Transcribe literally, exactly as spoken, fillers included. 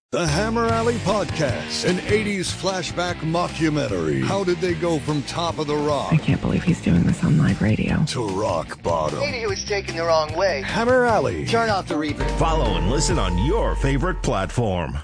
The Hammer Alley Podcast, an eighties flashback mockumentary. How did they go from top of the rock? I can't believe he's doing this on live radio. To rock bottom. Maybe he was taken the wrong way. Hammer Alley. Turn off the reverb. Follow and listen on your favorite platform.